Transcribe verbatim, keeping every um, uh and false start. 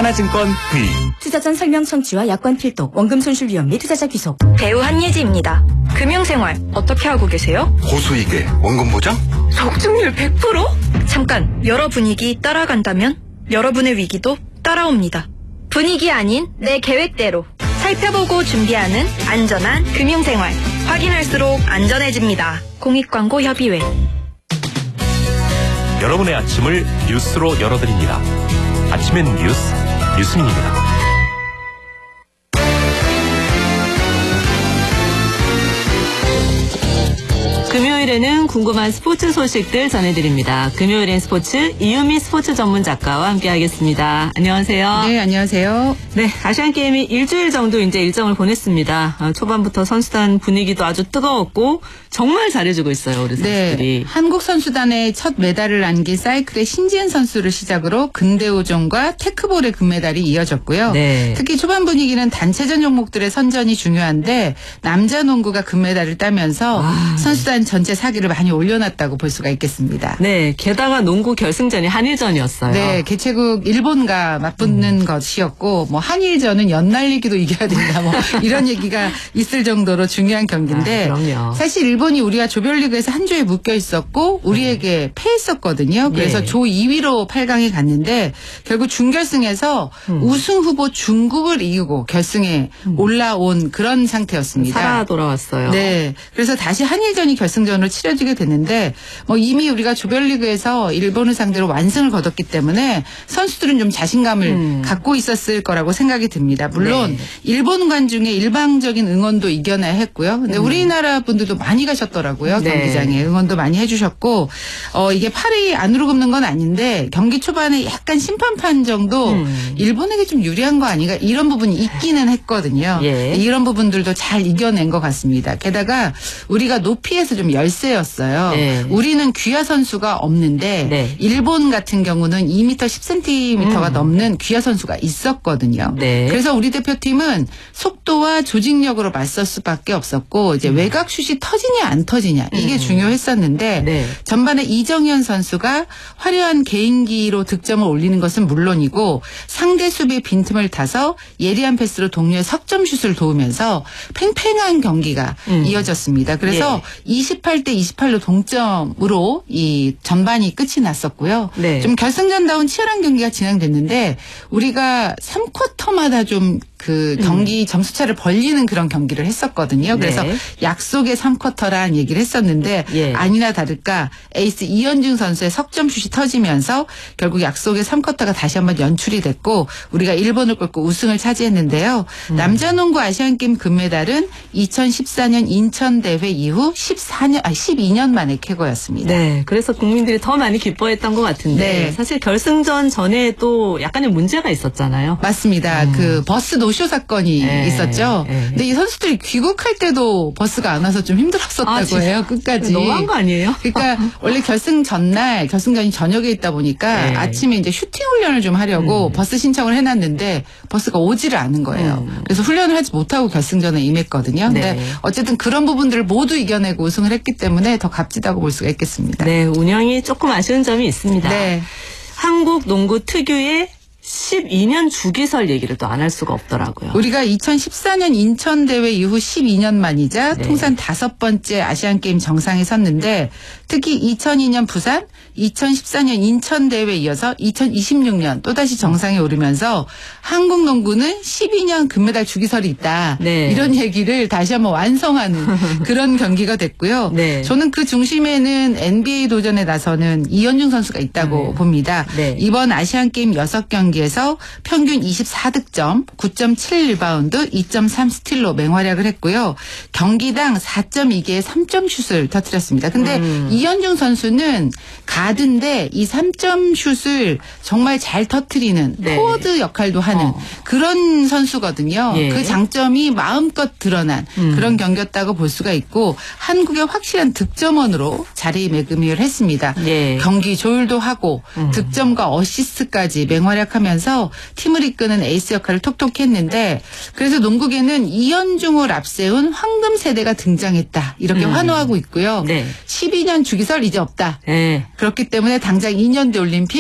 하나증권 V. 투자 전 설명 청취와 약관 필독, 원금 손실 위험 및 투자자 귀속. 배우 한예지입니다. 금융생활 어떻게 하고 계세요? 고수익에 원금 보장? 적중률 백 퍼센트? 잠깐, 여러 분위기 따라간다면 여러분의 위기도 따라옵니다. 분위기 아닌 내 계획대로 살펴보고 준비하는 안전한 금융생활. 확인할수록 안전해집니다. 공익광고협의회. 여러분의 아침을 뉴스로 열어드립니다. 아침엔 뉴스, 뉴스민입니다. 금요일에는 궁금한 스포츠 소식들 전해드립니다. 금요일엔 스포츠 이유미 스포츠 전문 작가와 함께하겠습니다. 안녕하세요. 네, 안녕하세요. 네, 아시안게임이 일주일 정도 이제 일정을 보냈습니다. 아, 초반부터 선수단 분위기도 아주 뜨거웠고 정말 잘해주고 있어요, 우리 선수들이. 네, 한국 선수단의 첫 메달을 안긴 사이클의 신지은 선수를 시작으로 근대오종과 테크볼의 금메달이 이어졌고요. 네. 특히 초반 분위기는 단체전 종목들의 선전이 중요한데 남자 농구가 금메달을 따면서 아. 선수단 전체 사기를 많이 올려놨다고 볼 수가 있겠습니다. 네, 게다가 농구 결승전이 한일전이었어요. 네, 개최국 일본과 맞붙는 음. 것이었고 뭐 한일전은 연날리기도 이겨야 된다 뭐 이런 얘기가 있을 정도로 중요한 경기인데 아, 그럼요. 사실 일본이 우리와 조별리그에서 한 조에 묶여 있었고 우리에게 패했었거든요. 그래서 네. 조 이 위로 팔 강에 갔는데 결국 준결승에서 음. 우승 후보 중국을 이기고 결승에 음. 올라온 그런 상태였습니다. 살아 돌아왔어요. 네, 그래서 다시 한일전이 결승전으로 치러지게 됐는데 뭐 이미 우리가 조별리그에서 일본을 상대로 완승을 거뒀기 때문에 선수들은 좀 자신감을 음. 갖고 있었을 거라고 생각이 듭니다. 물론 네. 일본 관중의 일방적인 응원도 이겨내야 했고요. 근데 음. 우리나라 분들도 많이 가셨더라고요. 네. 경기장에 응원도 많이 해주셨고 어 이게 팔이 안으로 굽는 건 아닌데 경기 초반에 약간 심판 판정도 음. 일본에게 좀 유리한 거 아닌가 이런 부분이 있기는 했거든요. 예. 이런 부분들도 잘 이겨낸 것 같습니다. 게다가 우리가 높이에서 좀 열세였어요. 네. 우리는 귀하 선수가 없는데 네. 일본 같은 경우는 이 미터 십 센티미터가 음. 넘는 귀하 선수가 있었거든요. 네. 그래서 우리 대표팀은 속도와 조직력으로 맞설 수밖에 없었고 이제 음. 외곽 슛이 터지냐 안 터지냐 이게 음. 중요했었는데 네. 전반에 이정현 선수가 화려한 개인기로 득점을 올리는 것은 물론이고 상대 수비의 빈틈을 타서 예리한 패스로 동료의 석점 슛을 도우면서 팽팽한 경기가 음. 이어졌습니다. 그래서 예. 이십팔 대 이십팔로 동점으로 이 전반이 끝이 났었고요. 네. 좀 결승전다운 치열한 경기가 진행됐는데 우리가 삼 쿼터마다 좀 그 경기 음. 점수차를 벌리는 그런 경기를 했었거든요. 그래서 네. 약속의 삼 쿼터란 얘기를 했었는데 예. 아니나 다를까 에이스 이현중 선수의 석점슛이 터지면서 결국 약속의 삼 쿼터가 다시 한번 연출이 됐고 우리가 일본을 꺾고 우승을 차지했는데요. 음. 남자농구 아시안게임 금메달은 이천십사 년 인천 대회 이후 십사 년, 아 십이 년 만에 쾌거였습니다. 네, 그래서 국민들이 더 많이 기뻐했던 것 같은데 네. 사실 결승전 전에 또 약간의 문제가 있었잖아요. 맞습니다. 음. 그 버스 노쇼 사건이 에, 있었죠. 에. 근데 이 선수들이 귀국할 때도 버스가 안 와서 좀 힘들었었다고 아, 해요. 끝까지. 너무한 거 아니에요? 그러니까 원래 결승 전날 결승전이 저녁에 있다 보니까 에. 아침에 이제 슈팅 훈련을 좀 하려고 음. 버스 신청을 해놨는데 버스가 오지를 않은 거예요. 음. 그래서 훈련을 하지 못하고 결승전에 임했거든요. 근데 네. 어쨌든 그런 부분들을 모두 이겨내고 우승을 했기 때문에 더 값지다고 볼 수가 있겠습니다. 네, 운영이 조금 아쉬운 점이 있습니다. 네. 한국 농구 특유의 십이 년 주기설 얘기를 또 안 할 수가 없더라고요. 우리가 이천십사 년 인천 대회 이후 십이 년 만이자 네. 통산 다섯 번째 아시안게임 정상에 섰는데 특히 이천이 년 부산, 이천십사 년 인천 대회에 이어서 이천이십육 년 또다시 정상에 오르면서 한국 농구는 십이 년 금메달 주기설이 있다. 네. 이런 얘기를 다시 한번 완성하는 그런 경기가 됐고요. 네. 저는 그 중심에는 엔비에이 도전에 나서는 이현중 선수가 있다고 네. 봅니다. 네. 이번 아시안게임 여섯 경기에서 평균 이십사 득점, 구 점 칠 리바운드, 이 점 삼 스틸로 맹활약을 했고요. 경기당 사 점 이 개의 삼 점 슛을 터뜨렸습니다. 근데 음. 이현중 선수는 가드인데 이 삼 점 슛을 정말 잘 터뜨리는 네. 포워드 역할도 하는 어. 그런 선수거든요. 예. 그 장점이 마음껏 드러난 음. 그런 경기였다고 볼 수가 있고 한국의 확실한 득점원으로 자리매김을 했습니다. 예. 경기 조율도 하고 음. 득점과 어시스트까지 맹활약하면서 팀을 이끄는 에이스 역할을 톡톡히 했는데 그래서 농구계는 이현중을 앞세운 황금 세대가 등장했다. 이렇게 음. 환호하고 있고요. 네. 십이 년 주기설 이제 없다. 네. 그렇기 때문에 당장 이 년 뒤 올림픽